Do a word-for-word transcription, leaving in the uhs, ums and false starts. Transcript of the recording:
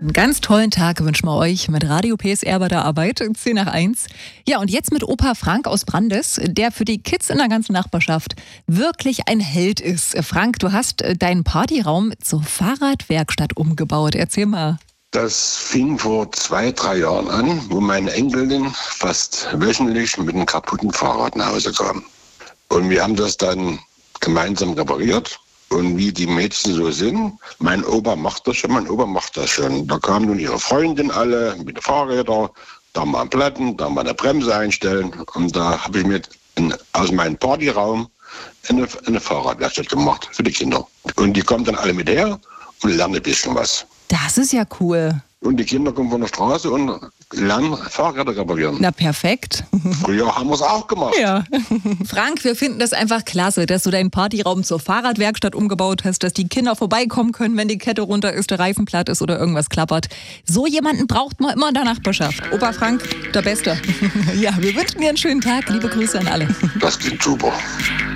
Einen ganz tollen Tag wünschen wir euch mit Radio P S R bei der Arbeit, zehn nach eins. Ja, und jetzt mit Opa Frank aus Brandes, der für die Kids in der ganzen Nachbarschaft wirklich ein Held ist. Frank, du hast deinen Partyraum zur Fahrradwerkstatt umgebaut. Erzähl mal. Das fing vor zwei, drei Jahren an, wo meine Enkelin fast wöchentlich mit einem kaputten Fahrrad nach Hause kam. Und wir haben das dann gemeinsam repariert. Und wie die Mädchen so sind, mein Opa macht das schon, mein Opa macht das schon. Da kamen nun ihre Freundinnen alle mit den Fahrrädern, da mal einen Platten, da mal eine Bremse einstellen. Und da habe ich mir in, aus meinem Partyraum eine, eine Fahrradwerkstatt gemacht für die Kinder. Und die kommen dann alle mit her und lernen ein bisschen was. Das ist ja cool. Und die Kinder kommen von der Straße und lernen Fahrräder reparieren. Na, perfekt. Früher haben wir es auch gemacht. Ja. Frank, wir finden das einfach klasse, dass du deinen Partyraum zur Fahrradwerkstatt umgebaut hast, dass die Kinder vorbeikommen können, wenn die Kette runter ist, der Reifen platt ist oder irgendwas klappert. So jemanden braucht man immer in der Nachbarschaft. Opa Frank, der Beste. Ja, wir wünschen dir einen schönen Tag. Liebe Grüße an alle. Das klingt super.